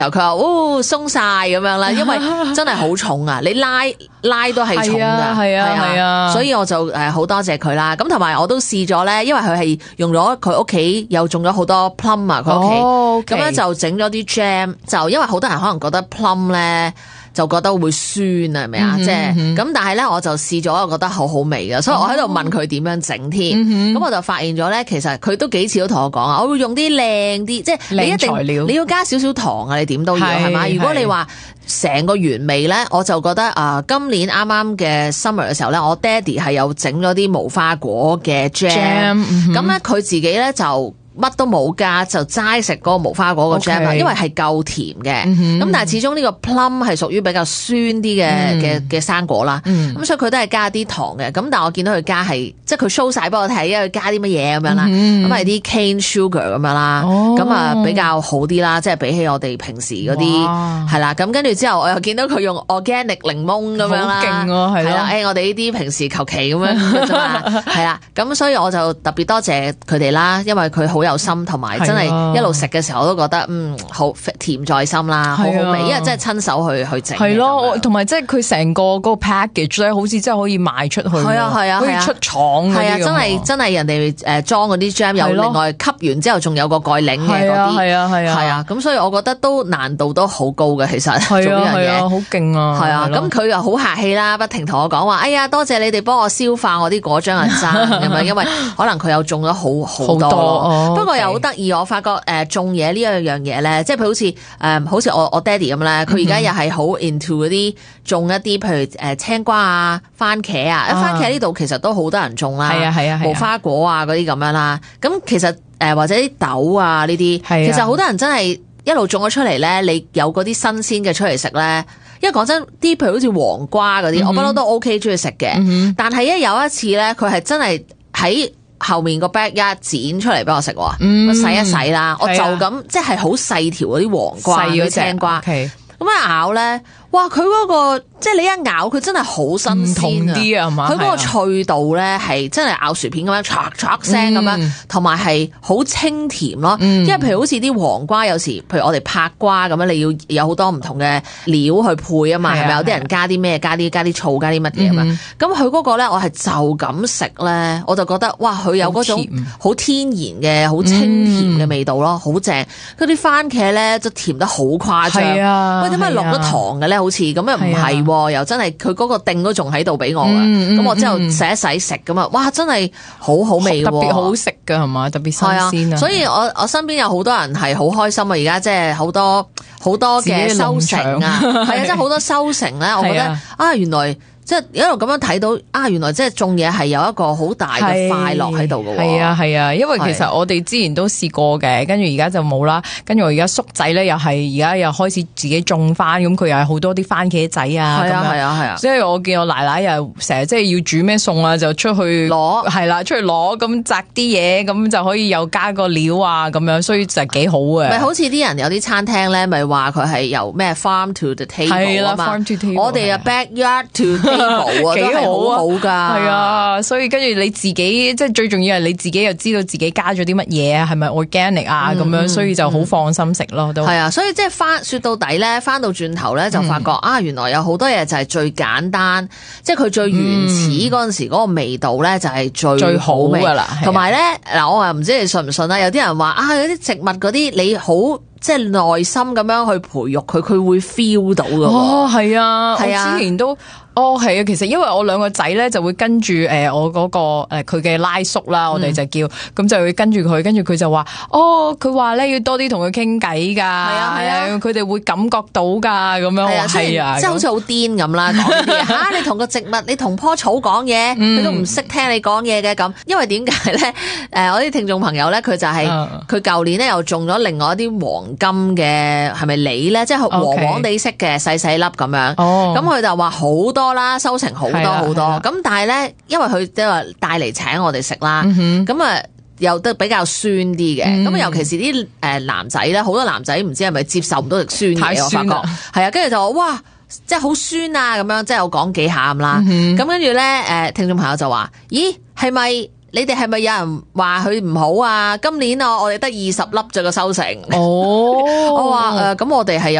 佢話鬆晒咁樣啦，因為真係好重啊，你拉都係重噶， 係啊， 所以我就好多謝佢啦。咁同埋我都試咗咧，因為佢係用咗佢屋企又種咗好多 plum 啊，佢屋企咁咧就整咗啲 jam， 就因為好多人可能覺得 plum 咧。就覺得會酸啊，係咪啊？即係咁，但係咧我就試咗，我覺得好好味嘅，所以我喺度問佢點樣整添。咁我就發現咗咧，其實佢都幾次都同我講啊，我會用啲靚啲，即係你一定你要加少少糖啊，你點都要係嘛？如果你話成個原味咧，我就覺得今年啱啱嘅 summer 嘅時候咧，我爹哋係有整咗啲無花果嘅 jam， 咁咧佢自己咧就。乜都冇加，就齋食嗰個無花果個 jam 啦，因為係夠甜嘅。咁但係始終呢個 plum 係屬於比較酸啲嘅生果啦。咁所以佢都係加啲糖嘅。咁但係我見到佢加係，即係佢 show 晒俾我睇，因為佢加啲乜嘢咁樣啦。咁係啲 cane sugar 咁樣啦。咁啊比較好啲啦，即係比起我哋平時嗰啲係啦。咁跟住之後我又見到佢用 organic 檸檬咁樣啦。好勁喎，係啦。我哋呢啲平時求其咁樣嘅啫嘛。係啦。咁所以我就特別多謝佢哋啦，因為佢好有心，同埋真係一路食嘅時候我都覺得好甜在心啦，好好味，因為真係親手去整。係咯， 同埋即係佢成個嗰個 package 咧，好似真係可以賣出去。係啊，可以出廠嗰啲。係啊，真係人哋裝嗰啲 jam 有另外吸完之後仲有個蓋擰嘅嗰啲。係啊，咁所以我覺得都難度都好高嘅，其實做呢樣嘢好勁啊。係啊， 咁佢又好客氣啦，不停同我講話，哎呀，多謝你哋幫我消化我啲果漿啊爭咁樣，因為可能佢又種咗好多。不過又好得意，我發覺種嘢呢一樣嘢咧，即係譬如好似我爹哋咁咧，佢而家又係好 into 嗰啲種一啲，譬如青瓜啊、番茄啊，番茄呢度其實都好多人種啦，無花果啊嗰啲咁樣啦。咁其實或者啲豆啊呢啲，其實好多人真係一路種咗出嚟咧，你有嗰啲新鮮嘅出嚟食咧。因為講真，啲譬如好似黃瓜嗰啲，我不嬲都 OK 中意食嘅。但係有一次咧，佢係真係喺後面個 backyard 剪出嚟俾我食喎，我洗一洗啦，我就咁即係好細條嗰啲黃瓜、嗰啲青瓜，咁一咬咧，哇！佢嗰個即係你一咬，佢真係好新鮮啊！佢嗰個脆度咧係真係咬薯片咁樣唰唰聲咁樣，同埋係好清甜咯。因為譬如好似啲黃瓜，有時譬如我哋拍瓜咁樣，你要有好多唔同嘅料去配啊嘛，係咪？有啲人加啲咩？加啲醋，加啲乜嘢啊嘛？咁佢嗰個咧，我係就咁食咧，我就覺得哇！佢有嗰種好天然嘅、好清甜嘅味道咯，好正。嗰啲番茄咧就甜得好誇張。喂，點解落咗糖嘅咧？好似咁又唔係。又真係佢嗰個定都仲喺度俾我㗎，咁我之後洗一洗食咁啊，哇！真係好好味，特別好食㗎係嘛，特別新鮮啊！所以我身邊有好多人係好開心啊！而家即係好多嘅收成啊，係啊，即係好多收成咧，我覺得原來。即係一路咁樣睇到原來即係種嘢係有一個好大嘅快樂喺度嘅喎。 係啊，因為其實我哋之前都試過嘅，跟住而家就冇啦。跟住我而家叔仔咧又係而家又開始自己種翻，咁佢又係好多啲番茄仔啊。係啊。所以我見我奶奶又成日即係要煮咩餸啊，就出去攞，係啦，出去攞咁摘啲嘢，咁就可以又加個料啊咁樣，所以就幾好嘅。 咪好似啲人有啲餐廳咧，咪話佢係由咩 farm to the table 啊嘛。 farm to table。 我哋啊 backyard to幾好噶， 係啊，所以跟住你自己即係最重要係你自己又知道自己加咗啲乜嘢，係咪 organic 啊咁樣，所以就好放心食咯都。係啊，所以即係說到底咧，翻到轉頭咧就發覺原來有好多嘢就係最簡單，即係佢最原始嗰陣時嗰個味道咧就係最好味噶啦。同埋咧嗱，我又唔知你信唔信啦，有啲人話有啲植物嗰啲你好。即係耐心咁樣去培育佢，佢會 feel 到㗎。係啊，我之前都係啊。其實因為我兩個仔咧就會跟住我嗰個佢嘅拉叔啦，我哋就叫咁就會跟住佢，跟住佢就話佢話咧要多啲同佢傾偈㗎。係啊，佢哋會感覺到㗎咁樣。係啊，即係好似好癲咁啦，講呢啲嘢你同個植物，你同棵草講嘢，佢都唔識聽你講嘢嘅咁。因為點解咧？我啲聽眾朋友咧，佢就係佢舊年咧又種咗另外一啲黃金嘅係咪梨咧？即係黃黃地色嘅細細粒咁樣。咁佢就話好多啦，收成好多好多。咁但係咧，因為佢即係話帶嚟請我哋食啦。咁又得比較酸啲嘅。咁尤其是啲男仔咧，好多男仔唔知係咪接受唔到食酸嘢，我發覺係啊。跟住就話哇，即係好酸啊咁樣，即係我講幾下咁啦。咁跟住咧，聽眾朋友就話：咦，係咪？ 你哋係咪有人話佢唔好啊？今年我哋得20粒啫個收成。 哦， 我話咁我哋係